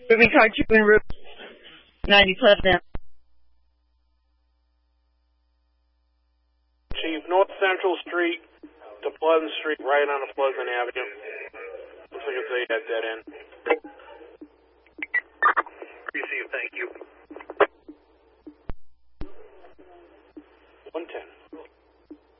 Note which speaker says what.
Speaker 1: Moving car 2 en route 90 Pleasant.
Speaker 2: Chief, North Central Street to Pleasant Street, right on a Pleasant Avenue. Looks like it's a dead end.